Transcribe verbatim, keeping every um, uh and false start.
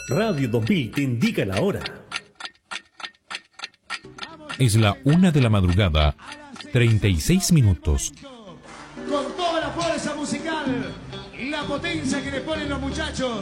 Radio dos mil te indica la hora. Es la una de la madrugada, treinta y seis minutos. Con toda la fuerza musical, la potencia que le ponen los muchachos.